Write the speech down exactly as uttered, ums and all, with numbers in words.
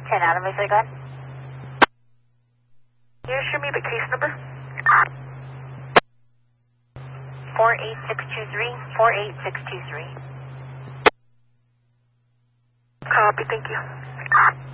ten Adam, I say, go ahead. Can you show me the case number? four eight six two three, four eight six two three. Copy, thank you.